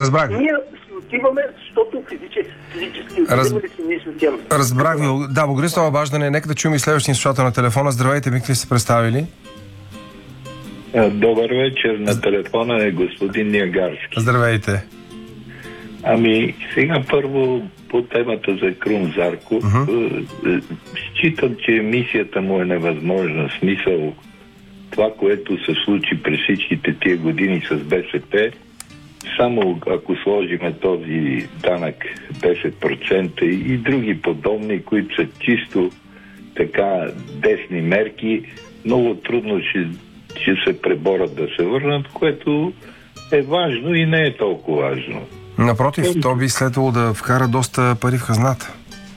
Разбрах. Ние отиваме, защото физически отиваме ли си ние с тема. Разбрах ви. Да, благодаря за обаждане. Нека да чуем и следващия слушател на телефона. Здравейте, бихте ли се представили? Добър вечер, на телефона е господин Ниагарски. Здравейте. Сега първо по темата за Крум Зарков. Считам, че мисията му е невъзможна. Смисъл, това, което се случи през всичките тия години с БСП, само ако сложиме този данък 10% и други подобни, които са чисто така десни мерки, много трудно ще се преборят да се върнат, което е важно и не е толкова важно. Напротив, то би следвало да вкара доста пари в хазната.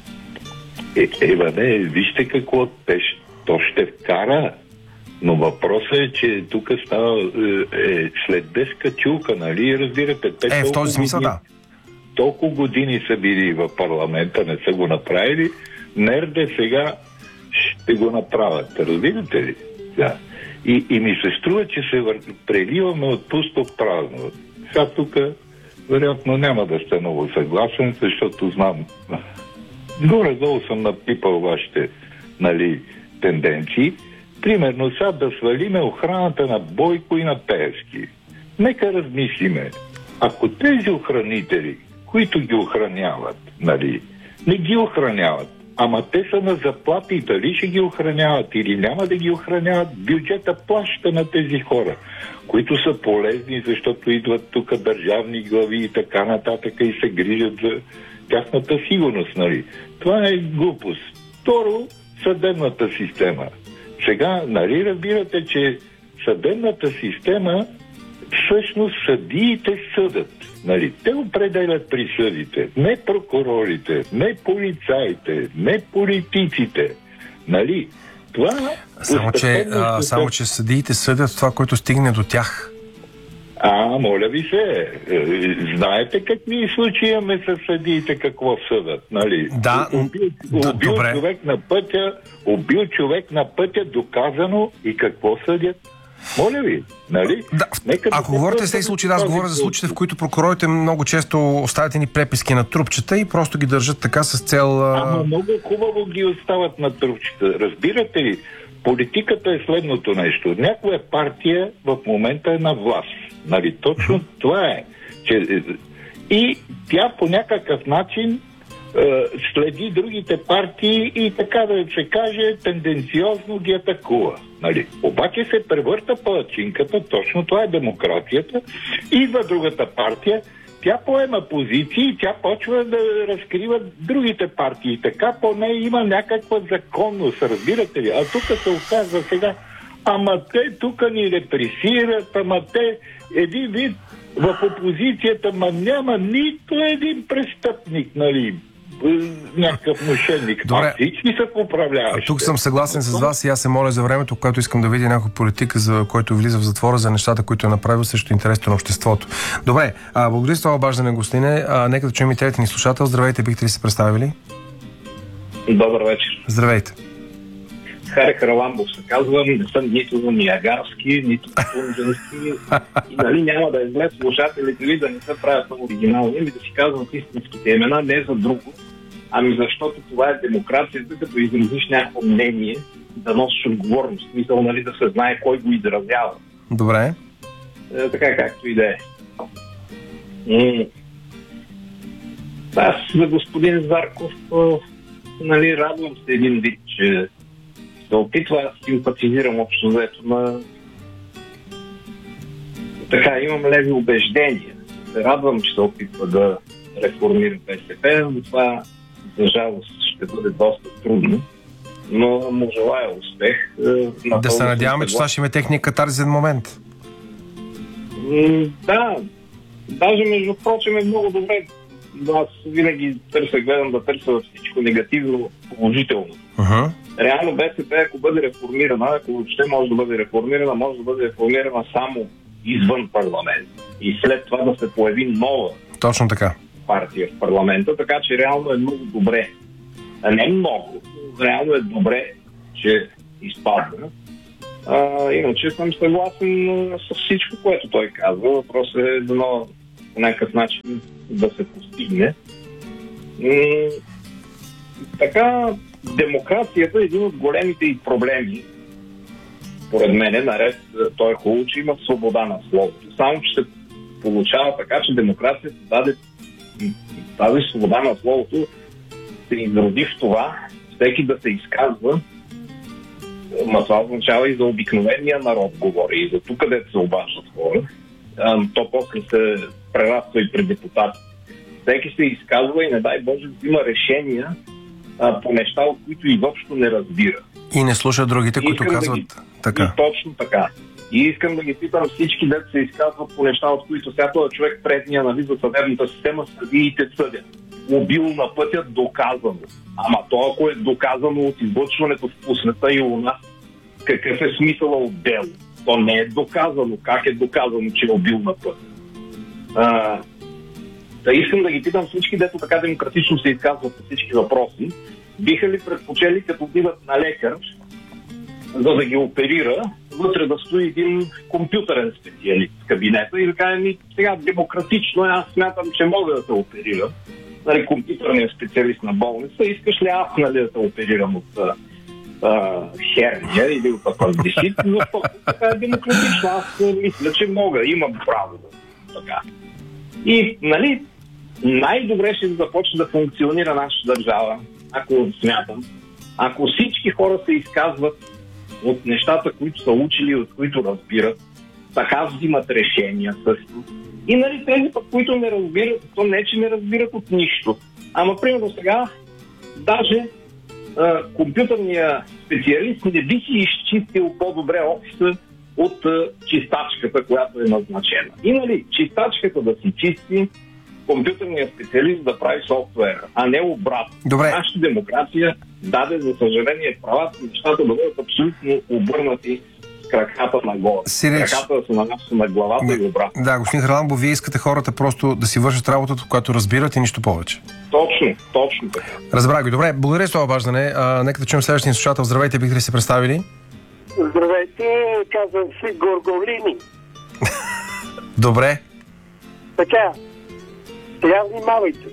Вижте какво то ще вкара, но въпросът е, че тук става след деска чулка, нали? Разбирате, в този смисъл, да. Толкова години са били в парламента, не са го направили, нерде сега ще го направят. Разбирате ли? Да. И ми се струва, че се преливаме от пусто в празно. Сега тук вероятно няма да сте много съгласен, защото знам, горе-долу съм напипал вашите тенденции. Примерно сега да свалиме охраната на Бойко и на Пеевски. Нека размислиме. Ако тези охранители, които ги охраняват, не ги охраняват, ама те са на заплати, дали ще ги охраняват или няма да ги охраняват, бюджета плаща на тези хора, които са полезни, защото идват тук държавни глави и така нататък и се грижат за тяхната сигурност, Това е глупост. Второ, съдебната система. Сега, разбирате, че съдебната система всъщност съдиите съдат. Те определят присъдите. Не прокурорите, не полицаите, не политиците. Това... Само, че съдиите съдят това, което стигне до тях. Моля ви се. Знаете какви случаи имаме с съдиите, какво съдат, Да, убил човек на пътя, доказано, и какво съдят? Моля ви, Да, ако говорите за тези случаи, аз говоря за случаите, в които прокурорите много често оставят ни преписки на трупчета и просто ги държат така с цел... Много хубаво ги остават на трупчета. Разбирате ли, политиката е следното нещо. Някоя партия в момента е на власт. Точно това е. И тя по някакъв начин следи другите партии и, така да се каже, тенденциозно ги атакува. Обаче се превърта палачинката, точно това е демокрацията, идва другата партия, тя поема позиции, тя почва да разкрива другите партии. Така поне има някаква законност, разбирате ли? А тук се оказва сега, те тук ни репресират, те един вид в опозицията, няма нито един престъпник, някакъв мошенник. Всички са управляващи. Тук съм съгласен с вас и аз се моля за времето, когато искам да видя някой политик, за който влиза в затвора за нещата, които е направил срещу интересите на обществото. Добре, благодаря за това обаждане, господине. Нека да чуем и трети ни слушател. Здравейте, бихте ли се представили? Добър вечер. Здравейте. Харе Хараламбов се казвам, не съм нито ниагарски, нито тунжански и няма да изглед слушателите ви да не се правят много оригинални, да си казват истинските имена, не за друго, защото това е демокрацията, като изразиш някакво мнение, да носиш отговорност, смисъл, да се знае кой го изразява. Добре. Така както и да е. Аз за господин Зарков радвам се един вид, че се опитва, аз симпатизирам общо взето на... имам леви убеждения. Се радвам, че се опитва да реформира БСП, но това за жалост ще бъде доста трудно. Но му желая успех. Да се надяваме, че това ще има техния катарзен момент. Да. Даже между прочим е много добре. Аз винаги гледам да търся всичко негативно, положително. Реално БСП, ако бъде реформирана, ако въобще може да бъде реформирана само извън парламент. И след това да се появи нова точно така партия в парламента, така че реално е много добре. Не много, реално е добре, че изпадна. Иначе съм съгласен с всичко, което той казва. Въпросът е по някакъв начин да се постигне. Така, демокрацията е един от големите и проблеми. Поред мен, наред, той е хубаво, че има свобода на словото. Само, че се получава така, че демокрацията тази свобода на словото се изроди в това, всеки да се изказва, но това означава и за обикновения народ говори, и за тук, където се обаждат хора. То после се прераства и при депутати. Всеки се изказва и не дай Боже взима решения по неща, от които изобщо не разбира. И не слуша другите, които казват така. И точно така. И искам да ги питам всички, дето се изказват по неща, от които сега този човек предния, нали, за съдебната система, съдиите съдят. Убил на пътя доказано. Ама то, ако е доказано от излъчването в пуснета и у нас, какъв е смисъла от дело? То не е доказано. Как е доказано, че е убил на пътя? Да искам да ги питам всички, дето така демократично се изказват по всички въпроси. Биха ли предпочели, като отидат на лекар, за да ги оперира, вътре да стои един компютърен специалист в кабинета и да каже ми, сега демократично, аз смятам, че мога да те оперирам. Нали, компютърният специалист на болница, искаш ли аз, нали, да те оперирам от херния или от апандисит, защото така е демократично. Аз мисля, че мога, имам право да така. И, нали, най-добре ще започне да функционира нашата държава, ако всички хора се изказват от нещата, които са учили, от които разбират, така взимат решения също. И, нали, тези, които не разбират, то не, че не разбират от нищо. Ама, примерно сега, даже компютърният специалист не би си изчистил по-добре офиса от чистачката, която е назначена. И, нали, чистачката да си чисти, компютърният специалист да прави софтуер, а не обратно. Добре. Нашата демокрация даде, за съжаление, правата на нещата да бъдат абсолютно обърнати с краката нагоре. Краката да се нанасят на главата и обратно. Да, господин Харламбов, вие искате хората просто да си вършат работата, която разбират и нищо повече. Точно така. Разбрах ви. Добре, благодаря за това обаждане. Нека да чуем следващия слушател. Здравейте, бихте ли се представили? Здравейте, казвам си Горголини. Добре. Така, сега внимавайте.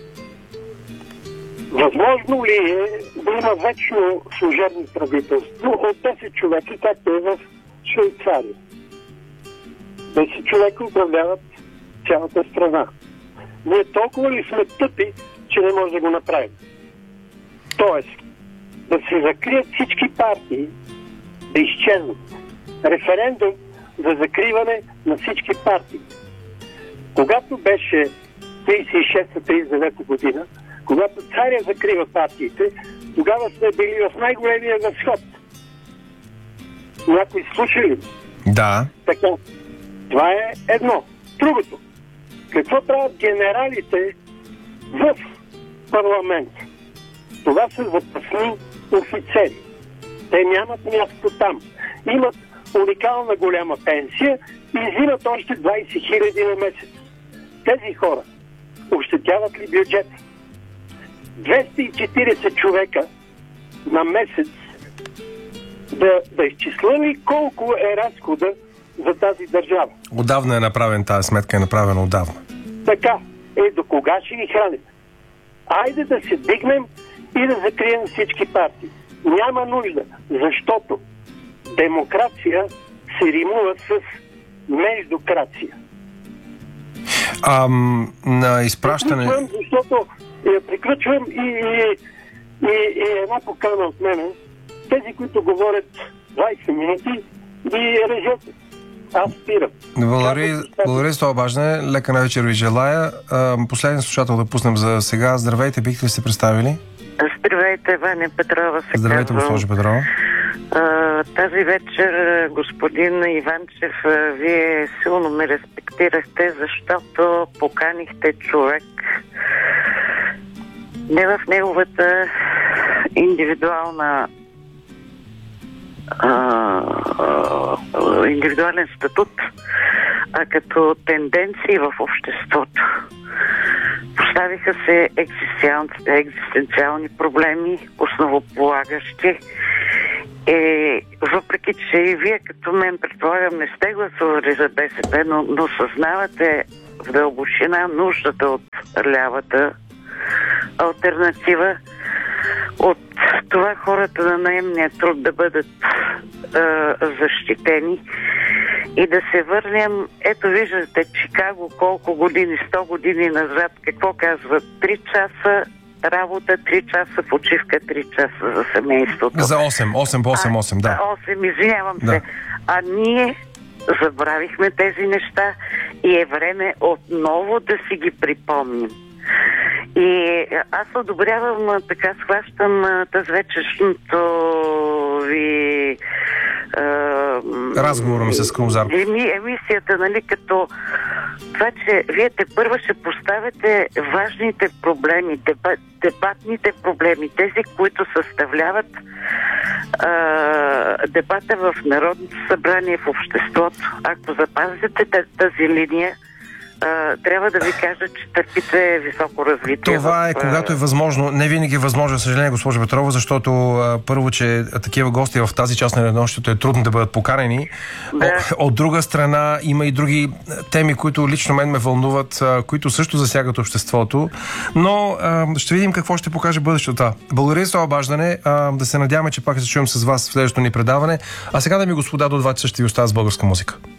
Възможно ли е да има вечно служебно правителство от 10 човека, както е в Швейцария? 10 човека управляват цялата страна. Ние толкова ли сме тъпи, че не може да го направим? Тоест, да се закрият всички партии, да изчезнат. Референдум за закриване на всички партии. Когато беше 36-39 година, когато царя закрива партиите, тогава сме били в най-големия възход. Някой слуша ли? Да. Така. Това е едно. Другото. Какво правят генералите в парламент? Това са запасни офицери. Те нямат място там. Имат уникална голяма пенсия и взимат още 20 000 на месец. Тези хора ощетяват ли бюджет? 240 човека на месец да изчисля ли колко е разхода за тази държава? Отдавна е направен, тази сметка е направена отдавна. Така, до кога ще ги храним? Айде да се дигнем и да закрием всички партии. Няма нужда, защото демокрация се римува с междукрация. На изпращане... Приключвам и една покана от мене. Тези, които говорят 20 минути, ги режете. Аз спирам. Благодаря за това обаждане. Лека на вечер ви желая. Последен слушател да пуснем за сега. Здравейте, бихте ли се представили? Здравейте, Ваня Петрова. Здравейте, госпожо Петрова. Тази вечер, господин Иванчев, вие силно ме респектирахте, защото поканихте човек не в неговата индивидуален статут, а като тенденции в обществото. Поставиха се екзистенциални проблеми, основополагащи. Въпреки че и вие като мен, предполагам, не сте гласували за БСП, но съзнавате в дълбочина нуждата от лявата алтернатива, от това хората на наемния труд да бъдат защитени и да се върнем. Ето виждате Чикаго колко години, 100 години назад, какво казват? 3 часа работа, 3 часа почивка, 3 часа за семейството. За 8, да. 8, извинявам се. А ние забравихме тези неща и е време отново да си ги припомним. И аз одобрявам, така схващам тази вечершното ви разговора ми с Крум Зарков. Емисията, нали, като това, че вие тепърва ще поставяте важните проблеми, дебатните проблеми, тези, които съставляват дебата в Народното събрание, в обществото. Ако запазите тази линия, трябва да ви кажа, че търпите високо развитие. Това е когато е възможно. Не винаги е възможно, за съжаление, госпожа Петрова, защото първо, че такива гости в тази част на еднощието е трудно да бъдат поканени. Да. От друга страна има и други теми, които лично мен ме вълнуват, които също засягат обществото. Но ще видим какво ще покаже бъдещето. Благодаря за това обаждане. Да се надяваме, че пак се чуем с вас в следващото ни предаване. А сега, дами и господа, до 20 ще ви оставя с българска музика.